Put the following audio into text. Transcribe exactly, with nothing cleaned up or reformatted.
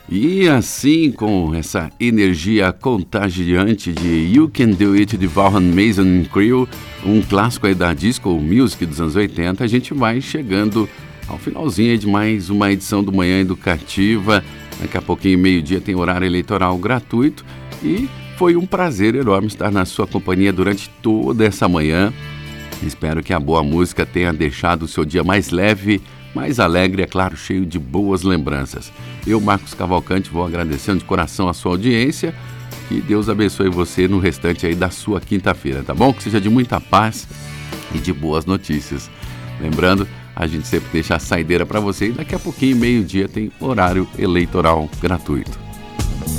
E assim, com essa energia contagiante de You Can Do It de Vaughan Mason Crew, um clássico aí da disco music dos anos oitenta, a gente vai chegando ao finalzinho aí de mais uma edição do Manhã Educativa. Daqui a pouquinho, meio-dia, tem horário eleitoral gratuito e foi um prazer enorme estar na sua companhia durante toda essa manhã. Espero que a boa música tenha deixado o seu dia mais leve, mais alegre, é claro, cheio de boas lembranças. Eu, Marcos Cavalcante, vou agradecendo de coração a sua audiência. Que Deus abençoe você no restante aí da sua quinta-feira, tá bom? Que seja de muita paz e de boas notícias. Lembrando, a gente sempre deixa a saideira para você e daqui a pouquinho, meio-dia, tem horário eleitoral gratuito.